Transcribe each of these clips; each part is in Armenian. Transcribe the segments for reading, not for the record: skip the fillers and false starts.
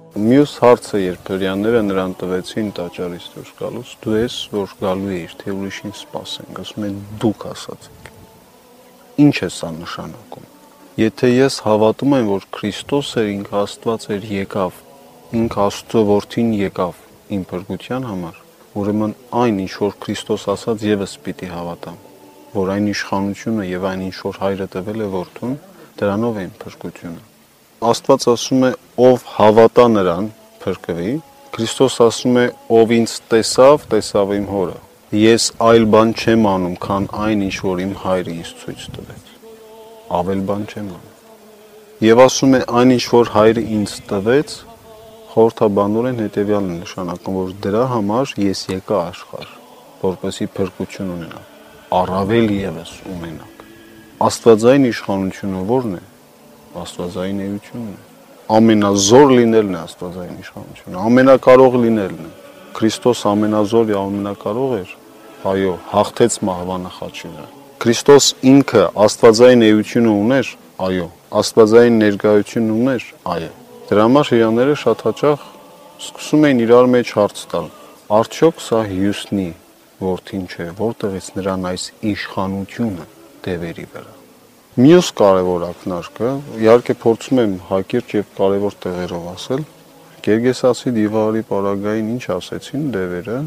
Մյուս հարցը, երբ հрьяաները նրան տվեցին տաճարից դուրս գալուց, դու ես, որ գալու ես, թե ուրիշին սպասենք, ասում են դուք ասացիք։ Ինչ է սա նշանակում։ Եթե ես հավատում եմ, որ Քրիստոս էր, ինքը Աստված էր, եկավ, ինքը Աստծո որդին եկավ իմ փրկության համար, ուրեմն այն, ինչ որ Քրիստոս ասաց, եւս պիտի հավատամ, որ այն իշխանությունը եւ այն, ինչ որ Հայրը տվել է որդուն, դրանով է իմ փրկությունը։ Աստված ասում է, ով հավատա նրան, փրկվի, Քրիստոս ասում է, ով ինձ տեսավ, տեսավ իմ հորը։ Ես այլ բան չեմ անում, քան այն, ինչ որ իմ Հայրը ինձ ցույց տվեց։ Ավել բան չեմ անում։ Եվ ասում է, այն, ինչ որ Հայրը ինձ տվեց, խորհրդաբանորեն հետևյալն է նշանակում, որ դրա համար ես եկա աշխարհ, որպեսզի փրկություն ունենամ, առավել եւս ունենամ։ Աստվածային իշխանությունը ո՞րն է։ Աստվածային էությունն է։ Ամենազոր լինելն է աստվածային իշխանությունը, ամենակարող լինելն է։ Քրիստոս ամենազոր եւ ամենակարող էր։ Այո, հաղթեց մահվանը խաչի վրա։ Քրիստոս ինքը աստվածային էությունը ուներ։ Այո, աստվածային ներկայություն ուներ։ Այո։ Դրա համար հрьяաները շատ հաճախ սկսում էին իրար մեջ հարց տալ. արդյոք սա Հյուսնի որդին չէ, որտեղից նրան այս իշխանությունը դևերի վրա։ Մյուս կարևոր ակնարկը, իհարկե փորձում եմ հակիրճ եւ կարևոր տեղերով ասել, Գերգեսացի դիվարի պարագային ինչ ասեցին դևերը,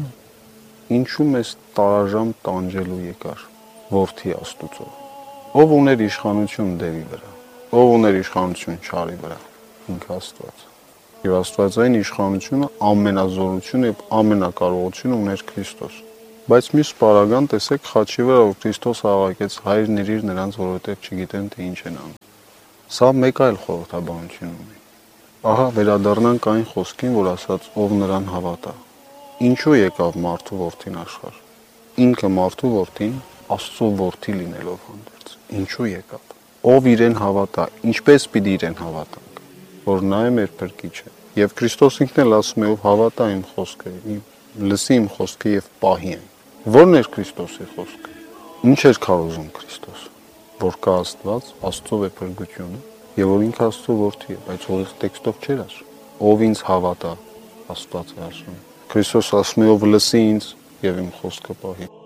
ինչու մեզ տարաժամ տանջելու եկար որդի Աստուծո։ Ով ուներ իշխանություն դևի վրա, ով ուներ իշխանություն չարի վրա, ինքը Աստված։ Եվ աստվածային իշխանությունը ամենազորությունը եւ ամենակարողությունը ուներ Քրիստոս։ Բայց մյուս պարագան տեսեք խաչի վրա, որ Քրիստոս հավաքեց հայրն իր նրանց, որովհետև չգիտեն թե ինչ են անում։ Սա մեկ այլ խորհրդաբանություն ունի։ Ահա վերադառնանք այն խոսքին, որ ասաց ով նրան հավատա։ Ինչու եկավ մարդու որդին աշխարհ։ Ինքը մարդու որդին Աստծո որդի լինելով հանդերձ։ Ինչու եկավ։ Ով իրեն հավատա, ինչպես պիտի իրեն հավատանք, որ նա է մեր փրկիչը։ Եվ Քրիստոս ինքն էլ ասում է, ով հավատա իմ խոսքը, լսի իմ խոսքը եւ պահի այն։ Ո՞րն էր Քրիստոսի խոսքը։ Ինչ էր քարոզում Քրիստոս, որ կա Աստված, Աստծով է փրկությունը, եւ որ ինքը Աստծո որդի է, բայց ուղիղ տեքստով չէր ասում։ Ով ինձ հավատա, Աստված է ասում։ Քրիստոս ասում է, ով լսի ինձ եւ իմ խոսքը պահի։